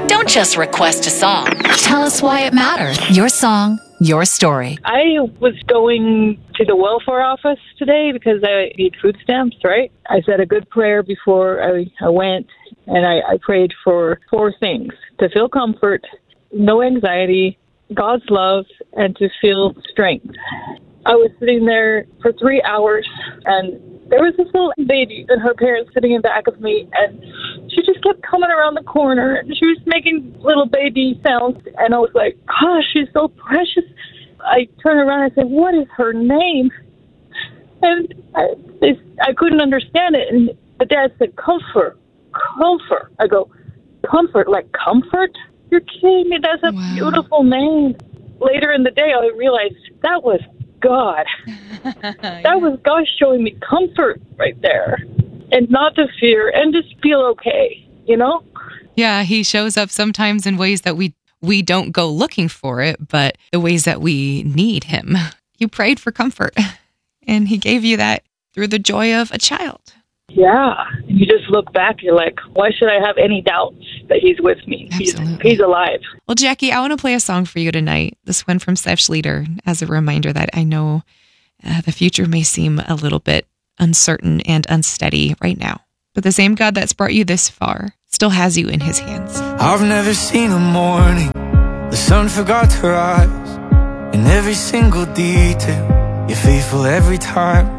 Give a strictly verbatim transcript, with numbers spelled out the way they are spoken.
Don't just request a song. Tell us why it matters. Your song, your story. I was going to the welfare office today because I need food stamps, right? I said a good prayer before I, I went, and I, I prayed for four things: to feel comfort, no anxiety, God's love, and to feel strength. I was sitting there for three hours, and there was this little baby and her parents sitting in back of me, and she just kept coming around the corner, and she was making little baby sounds, and I was like, gosh, she's so precious. I turned around and I said, what is her name? And I, they, I couldn't understand it, and the dad said, Comfort, Comfort. I go, Comfort, like comfort? You're kidding me, that's a wow. beautiful name. Later in the day, I realized that was God. yeah. That was God showing me comfort right there, and not to fear, and just feel okay, you know? Yeah, he shows up sometimes in ways that we we don't go looking for it, but the ways that we need him. You prayed for comfort, and he gave you that through the joy of a child. Yeah, you just look back, you're like, why should I have any doubts that he's with me? Absolutely. He's, he's alive. Well, Jackie, I want to play a song for you tonight. This one from Sesh Leader, as a reminder that I know uh, the future may seem a little bit uncertain and unsteady right now. But the same God that's brought you this far still has you in his hands. I've never seen a morning the sun forgot to rise. In every single detail, you're faithful every time.